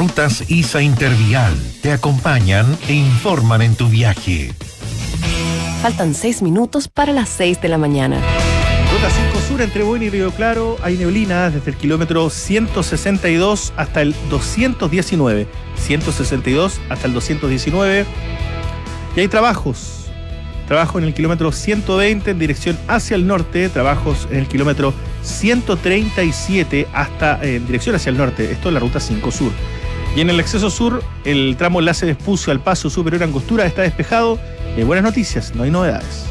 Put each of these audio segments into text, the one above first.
Rutas ISA Intervial te acompañan e informan en tu viaje. Faltan 6 minutos para las 6 de la mañana. Ruta 5 Sur entre Buin y Río Claro. Hay neblina desde el kilómetro 162 hasta el 219. 162 hasta el 219. Y hay trabajos. Trabajo en el kilómetro 120 en dirección hacia el norte. Trabajos en el kilómetro 137 en dirección hacia el norte. Esto es la Ruta 5 Sur. Y en el acceso sur, el tramo enlace de Espucio al Paso Superior Angostura está despejado. Y hay buenas noticias, no hay novedades.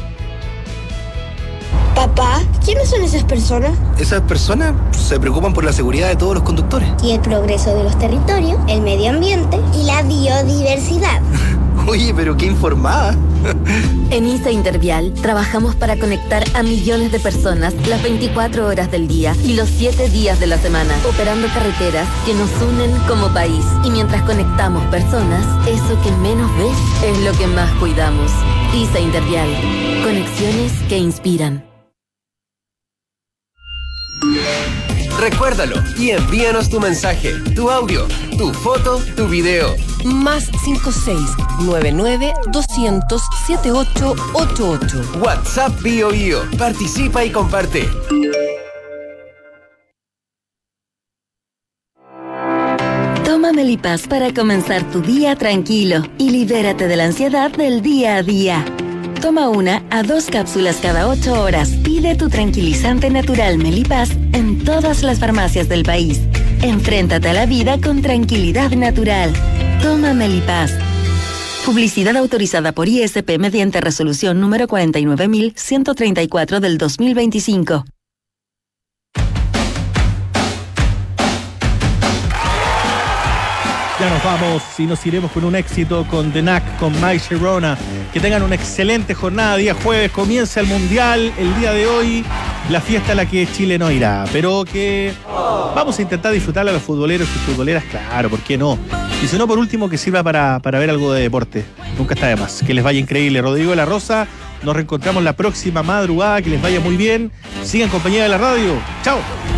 Papá, ¿quiénes son esas personas? Esas personas se preocupan por la seguridad de todos los conductores. Y el progreso de los territorios, el medio ambiente y la biodiversidad. Oye, pero qué informada. En ISA Intervial trabajamos para conectar a millones de personas las 24 horas del día y los 7 días de la semana, operando carreteras que nos unen como país. Y mientras conectamos personas, eso que menos ves es lo que más cuidamos. ISA Intervial. Conexiones que inspiran. Recuérdalo y envíanos tu mensaje, tu audio, tu foto, tu video. Más 56-99-200-7888. WhatsApp BioBio. Participa y comparte. Toma Melipaz para comenzar tu día tranquilo y libérate de la ansiedad del día a día. Toma 1 a 2 cápsulas cada 8 horas. Pide tu tranquilizante natural Melipaz en todas las farmacias del país. Enfréntate a la vida con tranquilidad natural. Toma Melipaz. Publicidad autorizada por ISP mediante resolución número 49.134 del 2025. Ya nos vamos y nos iremos con un éxito con The Knack, con Mike Sharona. Que tengan una excelente jornada. Día jueves comienza el Mundial. El día de hoy, la fiesta a la que Chile no irá. Pero que vamos a intentar disfrutarla a los futboleros y futboleras, claro, ¿por qué no? Y si no, por último, que sirva para ver algo de deporte. Nunca está de más. Que les vaya increíble. Rodrigo de la Rosa, nos reencontramos la próxima madrugada. Que les vaya muy bien. Sigan en compañía de la radio. ¡Chao!